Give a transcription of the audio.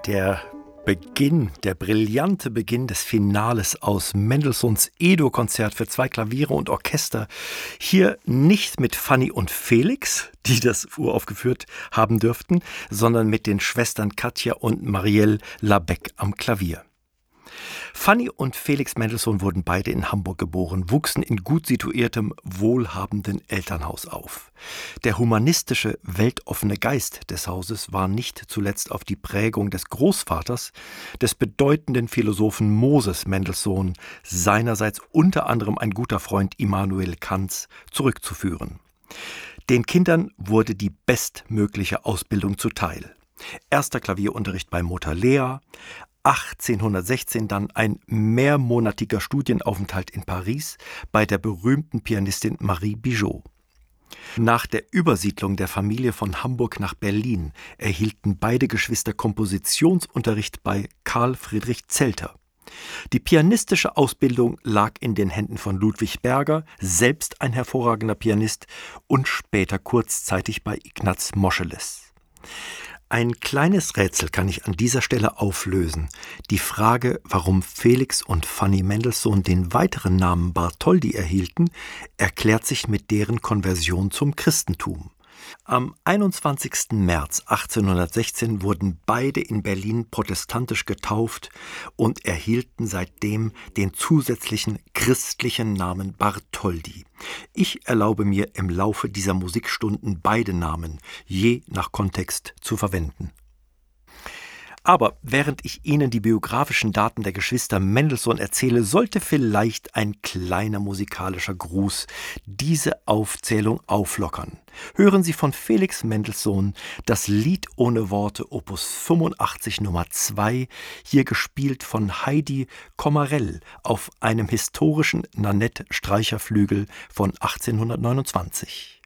Der der brillante Beginn des Finales aus Mendelssohns Edo-Konzert für 2 Klaviere und Orchester. Hier nicht mit Fanny und Felix, die das uraufgeführt haben dürften, sondern mit den Schwestern Katja und Marielle Labec am Klavier. Fanny und Felix Mendelssohn wurden beide in Hamburg geboren, wuchsen in gut situiertem, wohlhabenden Elternhaus auf. Der humanistische, weltoffene Geist des Hauses war nicht zuletzt auf die Prägung des Großvaters, des bedeutenden Philosophen Moses Mendelssohn, seinerseits unter anderem ein guter Freund Immanuel Kants, zurückzuführen. Den Kindern wurde die bestmögliche Ausbildung zuteil. Erster Klavierunterricht bei Mutter Lea, 1816 dann ein mehrmonatiger Studienaufenthalt in Paris bei der berühmten Pianistin Marie Bigot. Nach der Übersiedlung der Familie von Hamburg nach Berlin erhielten beide Geschwister Kompositionsunterricht bei Karl Friedrich Zelter. Die pianistische Ausbildung lag in den Händen von Ludwig Berger, selbst ein hervorragender Pianist, und später kurzzeitig bei Ignaz Moscheles. Ein kleines Rätsel kann ich an dieser Stelle auflösen. Die Frage, warum Felix und Fanny Mendelssohn den weiteren Namen Bartholdy erhielten, erklärt sich mit deren Konversion zum Christentum. Am 21. März 1816 wurden beide in Berlin protestantisch getauft und erhielten seitdem den zusätzlichen christlichen Namen Bartholdy. Ich erlaube mir im Laufe dieser Musikstunden beide Namen, je nach Kontext, zu verwenden. Aber während ich Ihnen die biografischen Daten der Geschwister Mendelssohn erzähle, sollte vielleicht ein kleiner musikalischer Gruß diese Aufzählung auflockern. Hören Sie von Felix Mendelssohn das Lied ohne Worte Opus 85 Nummer 2, hier gespielt von Heidi Komarell auf einem historischen Nanette-Streicherflügel von 1829.